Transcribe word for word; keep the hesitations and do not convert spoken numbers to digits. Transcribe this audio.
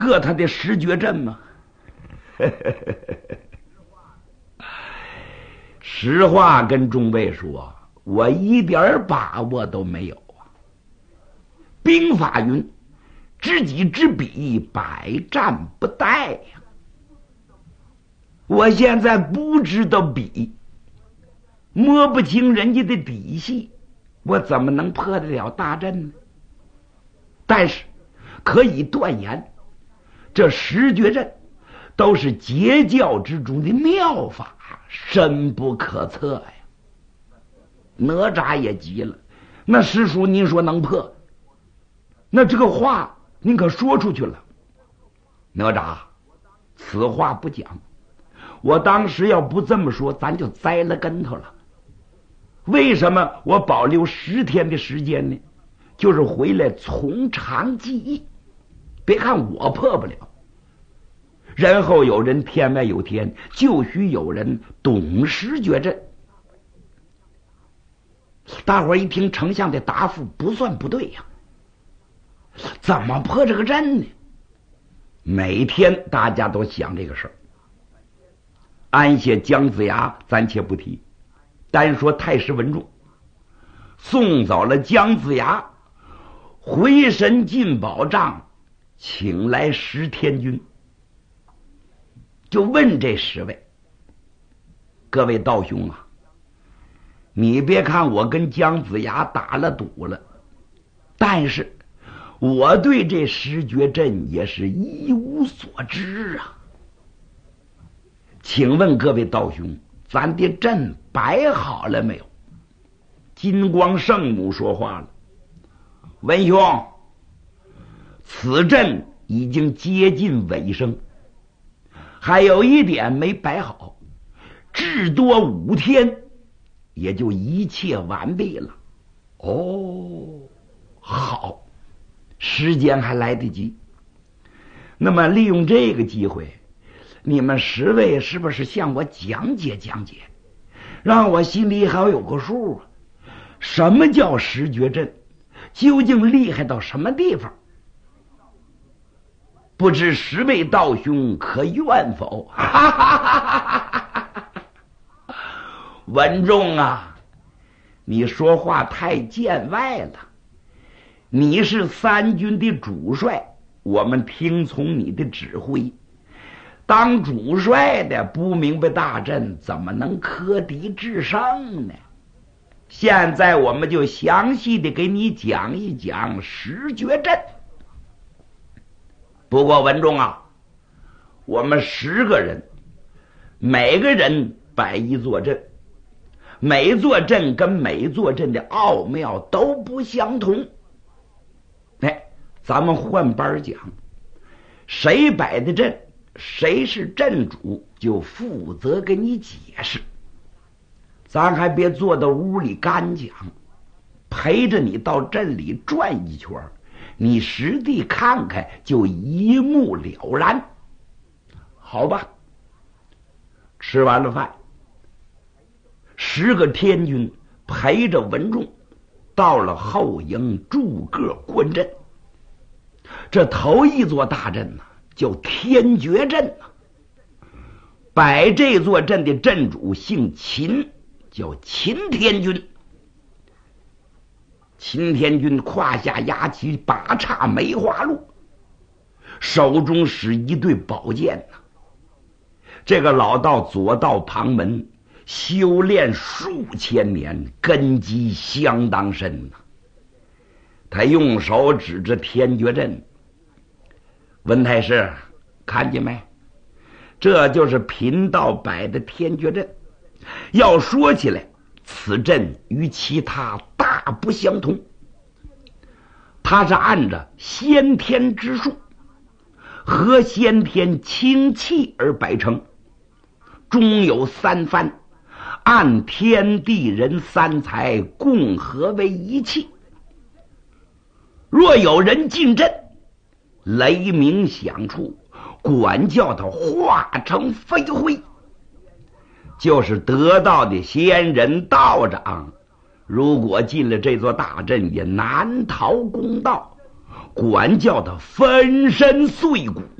割他的石绝阵吗？实话跟众位说，我一点把握都没有啊。兵法云：知己知彼，百战不殆呀。我现在不知道彼，摸不清人家的底细，我怎么能破得了大阵呢？但是可以断言，这十绝阵都是截教之中的妙法，深不可测呀。哪吒也急了，那师叔您说能破，那这个话您可说出去了。哪吒，此话不讲，我当时要不这么说，咱就栽了跟头了。为什么我保留十天的时间呢？就是回来从长计议。别看我破不了，人后有人，天外有天，就须有人懂十绝阵。大伙儿一听丞相的答复，不算不对呀、啊，怎么破这个阵呢？每天大家都想这个事儿。安谢姜子牙暂且不提，单说太师文仲，送走了姜子牙，回身进宝帐，请来十天军，就问这十位：各位道兄啊，你别看我跟姜子牙打了赌了，但是我对这十绝阵也是一无所知啊。请问各位道兄，咱的阵摆好了没有？金光圣母说话了：文兄，此阵已经接近尾声，还有一点没摆好，至多五天也就一切完毕了。哦，好，时间还来得及。那么利用这个机会，你们十位是不是向我讲解讲解，让我心里还有个数啊？什么叫十绝阵？究竟厉害到什么地方？不知十位道兄可愿否？文仲啊，你说话太见外了。你是三军的主帅，我们听从你的指挥。当主帅的不明白大阵，怎么能克敌制胜呢？现在我们就详细的给你讲一讲十绝阵。不过文仲啊，我们十个人，每个人摆一座阵，每座阵跟每座阵的奥妙都不相同。哎，咱们换班讲，谁摆的阵，谁是阵主，就负责给你解释。咱还别坐到屋里干讲，陪着你到镇里转一圈，你实地看看就一目了然。好吧，吃完了饭，十个天军陪着文仲到了后营逐个观阵。这头一座大阵呢，叫天绝阵啊。摆这座阵的阵主姓秦，叫秦天君。秦天君胯下压起八叉梅花鹿，手中使一对宝剑呐、啊。这个老道左道旁门，修炼数千年，根基相当深呐、啊。他用手指着天绝阵：文太师，看见没？这就是贫道摆的天绝阵。要说起来，此阵与其他大不相同，它是按着先天之术和先天清气而摆成，中有三番，按天地人三才共合为一气。若有人进阵，雷鸣响处，管教他化成飞灰。就是得道的仙人道长，如果进了这座大阵，也难逃公道。 管教的粉身碎骨。